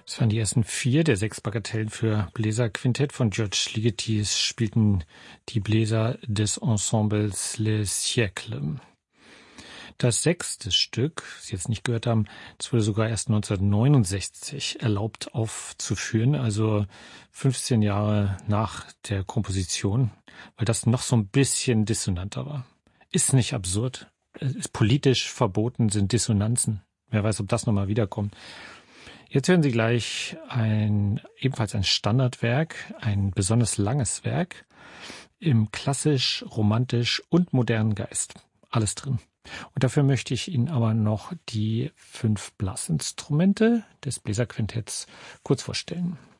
Das waren die ersten 4 der 6 Bagatellen für Bläserquintett von Georges Ligeti. Es spielten die Bläser des Ensembles Les Siècles. Das 6. Stück, das Sie jetzt nicht gehört haben, das wurde sogar erst 1969 erlaubt aufzuführen, also 15 Jahre nach der Komposition, weil das noch so ein bisschen dissonanter war. Ist nicht absurd. Es ist politisch verboten, sind Dissonanzen. Wer weiß, ob das nochmal wiederkommt. Jetzt hören Sie gleich ebenfalls ein Standardwerk, ein besonders langes Werk im klassisch, romantisch und modernen Geist. Alles drin. Und dafür möchte ich Ihnen aber noch die 5 Blasinstrumente des Bläserquintetts kurz vorstellen.